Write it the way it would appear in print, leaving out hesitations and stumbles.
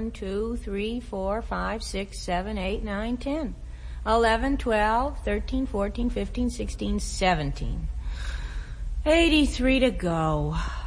1, 2, 3, 4, 5, 6, 7, 8, 9, 10, 11, 12, 13, 14, 15, 16, 17. 83 to go.